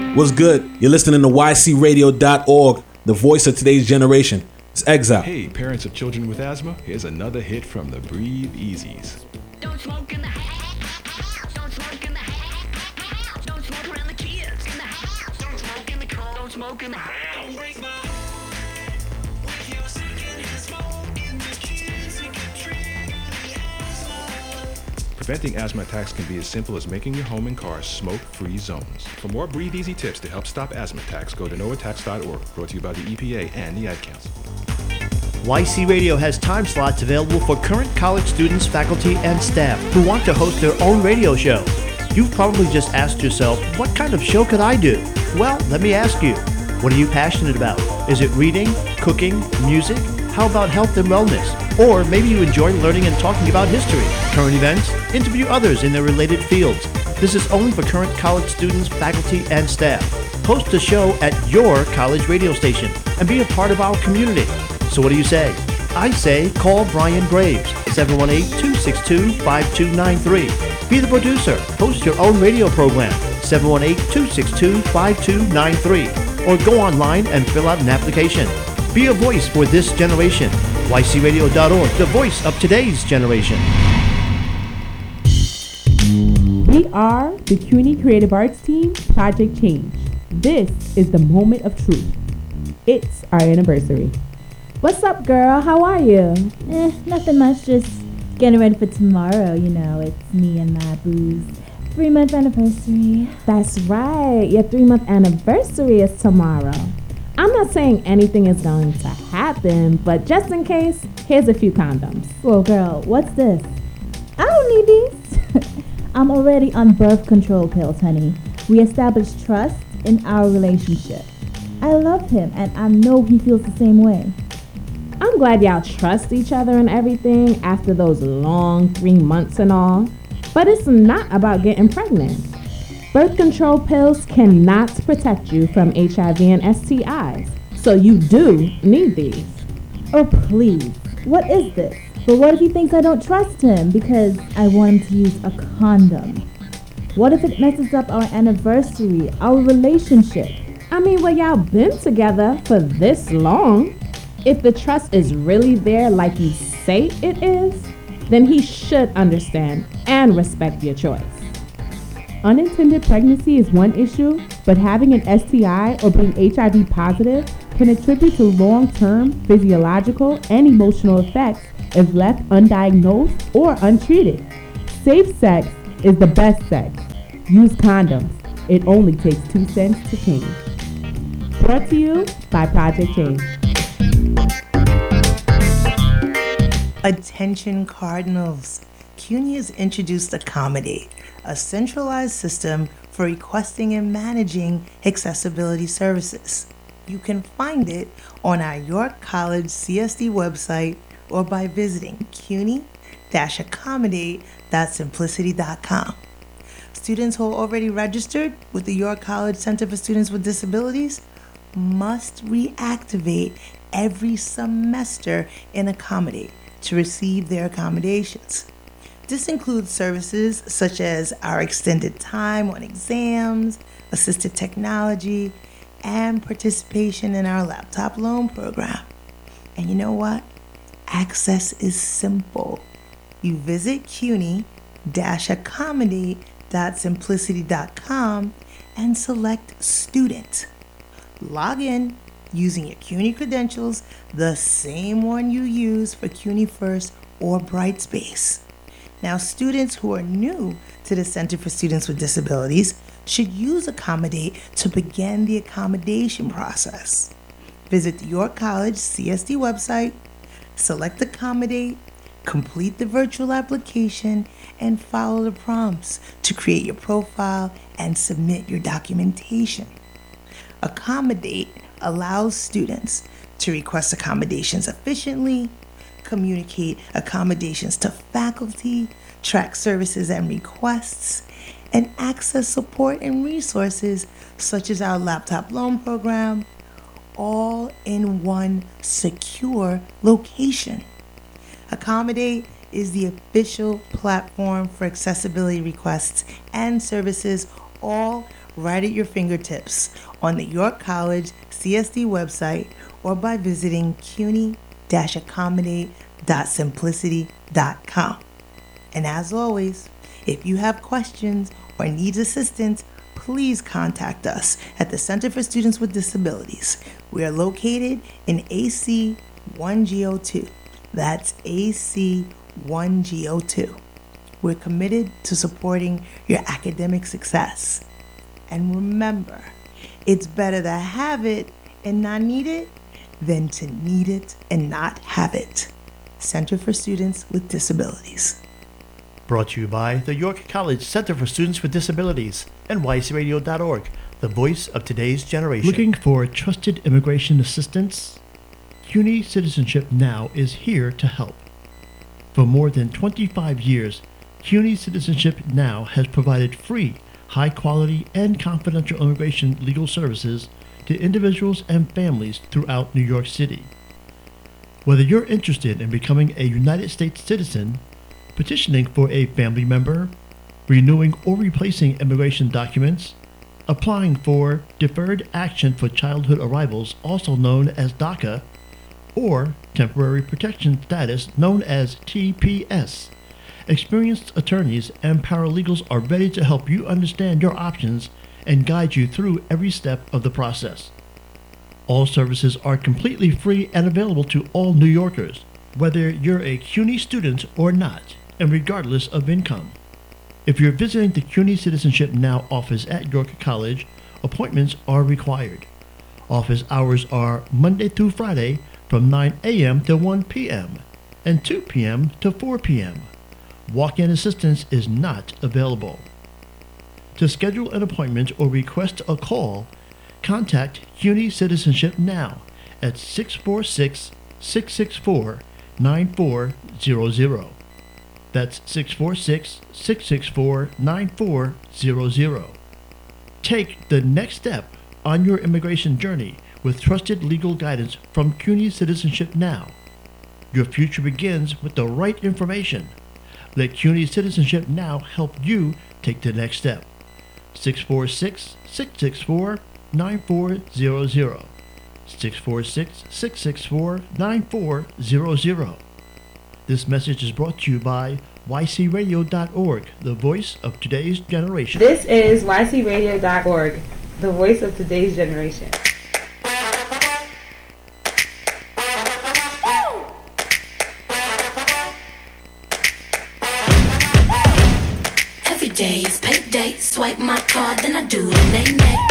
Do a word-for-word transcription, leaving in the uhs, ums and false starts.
What's good? You're listening to Y C radio dot org, the voice of today's generation. It's Exile. Hey, parents of children with asthma, here's another hit from the Breathe Easies. Don't smoke in the house. Don't smoke in the house. Don't smoke around the kids in the house. Don't smoke in the car. Don't smoke in the house. Don't break my heart with your secondhand smoke in the kids. It can trigger the asthma. Preventing asthma attacks can be as simple as making your home and car smoke-free zones. For more Breathe Easy tips to help stop asthma attacks, go to no attacks dot org. Brought to you by the E P A and the Ad Council. Y C Radio has time slots available for current college students, faculty, and staff who want to host their own radio show. You've probably just asked yourself, what kind of show could I do? Well, let me ask you, what are you passionate about? Is it reading, cooking, music? How about health and wellness? Or maybe you enjoy learning and talking about history, current events, interview others in their related fields. This is only for current college students, faculty, and staff. Host a show at your college radio station and be a part of our community. So what do you say? I say call Brian Graves, seven one eight, two six two, five two nine three. Be the producer. Host your own radio program, seven one eight, two six two, five two nine three. Or go online and fill out an application. Be a voice for this generation. Y C radio dot org, the voice of today's generation. We are the CUNY Creative Arts Team, Project Change. This is the moment of truth. It's our anniversary. What's up, girl? How are you? Eh, nothing much. Just getting ready for tomorrow. You know, it's me and my boo's three-month anniversary. That's right. Your three-month anniversary is tomorrow. I'm not saying anything is going to happen, but just in case, here's a few condoms. Whoa, girl, what's this? I don't need these. I'm already on birth control pills, honey. We established trust in our relationship. I love him, and I know he feels the same way. I'm glad y'all trust each other and everything after those long three months and all. But it's not about getting pregnant. Birth control pills cannot protect you from H I V and S T Is. So you do need these. Oh, please. What is this? But what if he thinks I don't trust him because I want him to use a condom? What if it messes up our anniversary, our relationship? I mean, well, y'all been together for this long. If the trust is really there like you say it is, then he should understand and respect your choice. Unintended pregnancy is one issue, but having an S T I or being H I V positive can attribute to long-term physiological and emotional effects if left undiagnosed or untreated. Safe sex is the best sex. Use condoms. It only takes two cents to change. Brought to you by Project Change. Attention Cardinals. CUNY has introduced Accommodate, a centralized system for requesting and managing accessibility services. You can find it on our York College C S D website or by visiting cuny dash accommodate dot simplicity dot com. Students who are already registered with the York College Center for Students with Disabilities must reactivate every semester in Accommodate to receive their accommodations. This includes services such as our extended time on exams, assisted technology, and participation in our laptop loan program. And you know what? Access is simple. You visit cuny dash accommodate dot simplicity dot com and select Student. Log in using your CUNY credentials, the same one you use for CUNY First or Brightspace. Now, students who are new to the Center for Students with Disabilities should use Accommodate to begin the accommodation process. Visit the York College C S D website, select Accommodate, complete the virtual application, and follow the prompts to create your profile and submit your documentation. Accommodate allows students to request accommodations efficiently, communicate accommodations to faculty, track services and requests, and access support and resources such as our laptop loan program, all in one secure location. Accommodate is the official platform for accessibility requests and services all right at your fingertips on the York College C S D website or by visiting cuny dash accommodate dot simplicity dot com. And as always, if you have questions or need assistance, please contact us at the Center for Students with Disabilities. We are located in A C one G O two. That's A C one G O two. We're committed to supporting your academic success. And remember, it's better to have it and not need it than to need it and not have it. Center for Students with Disabilities. Brought to you by the York College Center for Students with Disabilities and Y C radio dot org, the voice of today's generation. Looking for trusted immigration assistance? CUNY Citizenship Now is here to help. For more than twenty-five years, CUNY Citizenship Now has provided free, high-quality, and confidential immigration legal services to individuals and families throughout New York City. Whether you're interested in becoming a United States citizen, petitioning for a family member, renewing or replacing immigration documents, applying for Deferred Action for Childhood Arrivals, also known as DACA, or Temporary Protection Status, known as T P S, experienced attorneys and paralegals are ready to help you understand your options and guide you through every step of the process. All services are completely free and available to all New Yorkers, whether you're a CUNY student or not, and regardless of income. If you're visiting the CUNY Citizenship Now office at York College, appointments are required. Office hours are Monday through Friday from nine a.m. to one p.m. and two p.m. to four p.m. Walk-in assistance is not available. To schedule an appointment or request a call, contact CUNY Citizenship Now at six four six, six six four, nine four zero zero. That's six four six, six six four, nine four zero zero. Take the next step on your immigration journey with trusted legal guidance from CUNY Citizenship Now. Your future begins with the right information. Let CUNY Citizenship Now help you take the next step. six four six, six six four, nine four zero zero. six four six, six six four, nine four zero zero. This message is brought to you by Y C radio dot org, the voice of today's generation. This is Y C radio dot org, the voice of today's generation. Every day is payday. Swipe my card, then I do the late night.